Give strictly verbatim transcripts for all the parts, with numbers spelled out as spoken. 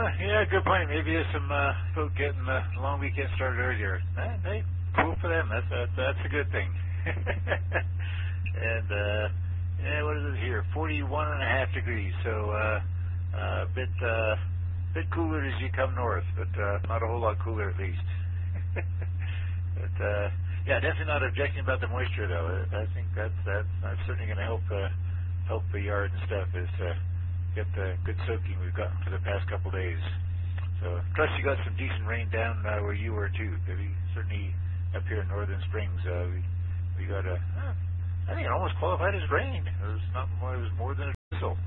Uh, yeah, good point. Maybe there's some uh, folk getting the long weekend started earlier. Eh, hey, cool for them. That's that's, that's a good thing. and uh, yeah, what is it here? forty-one and a half degrees. So uh, uh, a bit uh, bit cooler as you come north, but uh, not a whole lot cooler at least. but uh, yeah, definitely not objecting about the moisture though. I think that's that's, that's certainly going to help uh, help the yard and stuff. Is uh, get the good soaking we've gotten for the past couple days. So, plus you got some decent rain down uh, where you were too. We certainly up here in Northern Springs, uh, we we got a. Uh, I think it almost qualified as rain. It was not more. It was more than a drizzle.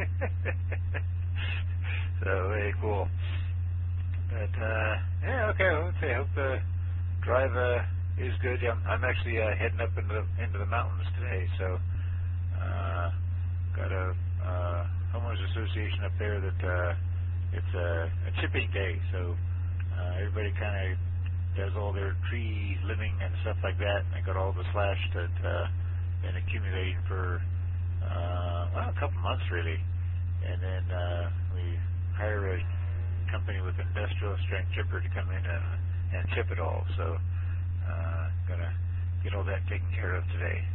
So very cool. But uh, yeah, okay. Well, let's say I hope the drive uh, is good. I'm, I'm actually uh, heading up into the, into the mountains today. So, uh, got a. Uh, homeowners association up there that uh, it's a, a chipping day, so uh, everybody kind of does all their tree limbing and stuff like that. And they got all the slash that uh, been accumulating for uh, well a couple months really, and then uh, we hire a company with an industrial strength chipper to come in and, and chip it all. So uh, gonna get all that taken care of today.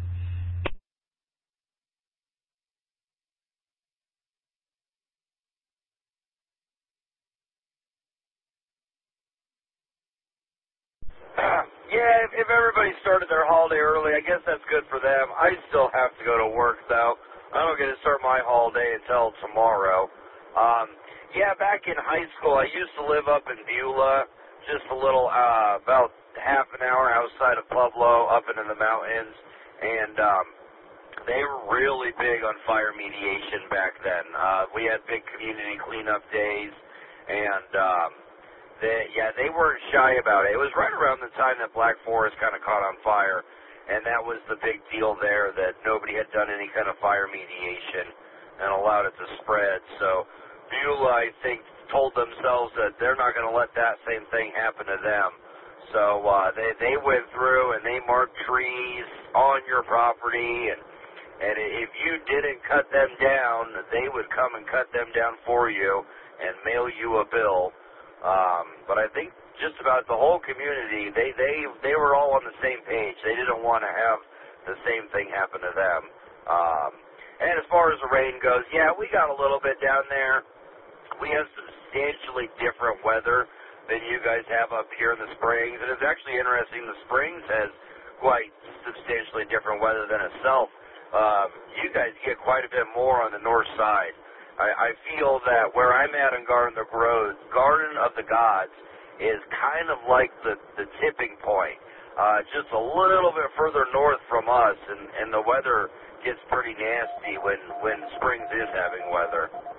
Yeah, if, if everybody started their holiday early, I guess that's good for them. I still have to go to work, though. I don't get to start my holiday until tomorrow. Um, yeah, back in high school, I used to live up in Beulah, just a little, uh, about half an hour outside of Pueblo, up into the mountains, and um, they were really big on fire mediation back then. Uh, we had big community cleanup days, and um, They, yeah, they weren't shy about it. It was right around the time that Black Forest kind of caught on fire, and that was the big deal there, that nobody had done any kind of fire mediation and allowed it to spread. So Beulah, I think, told themselves that they're not going to let that same thing happen to them. So uh, they, they went through and they marked trees on your property, and, and if you didn't cut them down, they would come and cut them down for you and mail you a bill. Um, but I think just about the whole community, they, they, they were all on the same page. They didn't want to have the same thing happen to them. Um, and as far as the rain goes, yeah, we got a little bit down there. We have substantially different weather than you guys have up here in the Springs. And it's actually interesting, the Springs has quite substantially different weather than itself. Um, you guys get quite a bit more on the north side. I, I feel that where I'm at in Garden of the Groves, Garden of the Gods is kind of like the, the tipping point, uh, just a little bit further north from us, and, and the weather gets pretty nasty when, when Springs is having weather.